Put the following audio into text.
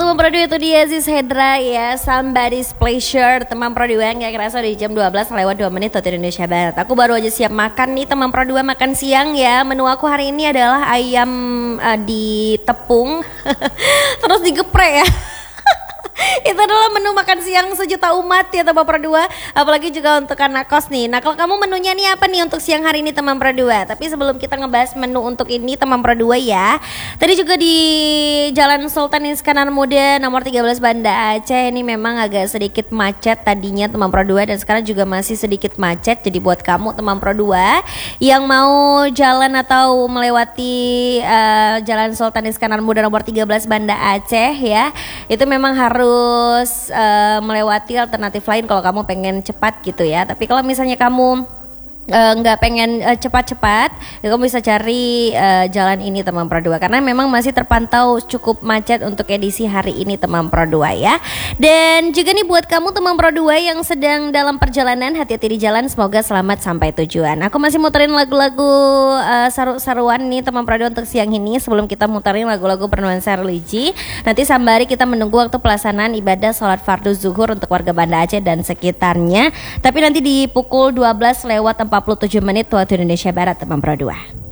teman Pro 2, itu dia Aziz Hendra ya, Somebody's Pleasure. Teman Pro 2 yang gak kerasa di jam 12 lewat 2 menit waktu Indonesia Barat. Aku baru aja siap makan nih teman Pro 2, makan siang ya. Menu aku hari ini adalah ayam ditepung terus digeprek ya. Itu adalah menu makan siang sejuta umat ya teman Pro 2. Apalagi juga untuk anak kos nih. Nah kalau kamu menunya nih apa nih untuk siang hari ini teman Pro 2? Tapi sebelum kita ngebahas menu untuk ini teman Pro 2 ya, tadi juga di Jalan Sultan Iskandar Muda nomor 13 Banda Aceh ini memang agak sedikit macet tadinya teman Pro 2, dan sekarang juga masih sedikit macet. Jadi buat kamu teman Pro 2 yang mau jalan atau melewati Jalan Sultan Iskandar Muda nomor 13 Banda Aceh ya, itu memang harus melewati alternatif lain kalau kamu pengen cepat gitu ya. Tapi kalau misalnya kamu nggak pengen cepat-cepat, ya kamu bisa cari jalan ini teman Pro 2, karena memang masih terpantau cukup macet untuk edisi hari ini teman Pro 2 ya. Dan juga nih buat kamu teman Pro 2 yang sedang dalam perjalanan, hati-hati di jalan, semoga selamat sampai tujuan. Aku masih muterin lagu-lagu seru-seruan nih teman Pro 2 untuk siang ini. Sebelum kita muterin lagu-lagu bernuansa religi, nanti sembari kita menunggu waktu pelaksanaan ibadah sholat fardu zuhur untuk warga Banda Aceh dan sekitarnya. Tapi nanti di pukul 12 lewat 47 menit waktu Indonesia Barat teman Pro 2.